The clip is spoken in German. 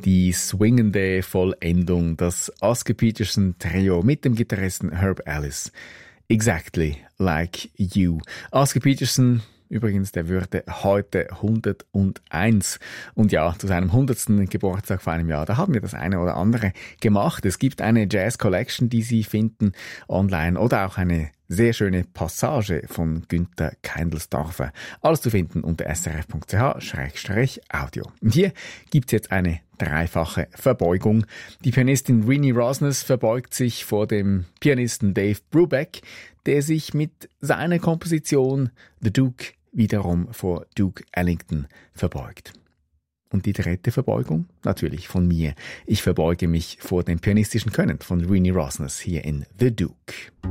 Die swingende Vollendung, das Oscar Peterson Trio mit dem Gitarristen Herb Ellis. Exactly like you. Oscar Peterson, übrigens, der würde heute 101. Und ja, zu seinem 100. Geburtstag vor einem Jahr, da haben wir das eine oder andere gemacht. Es gibt eine Jazz Collection, die Sie finden online, oder auch eine sehr schöne Passage von Günther Keindelsdorfer. Alles zu finden unter srf.ch/audio. Und hier gibt's jetzt eine dreifache Verbeugung. Die Pianistin Renee Rosnes verbeugt sich vor dem Pianisten Dave Brubeck, der sich mit seiner Komposition The Duke wiederum vor Duke Ellington verbeugt. Und die dritte Verbeugung? Natürlich von mir. Ich verbeuge mich vor dem pianistischen Können von Renee Rosnes hier in The Duke.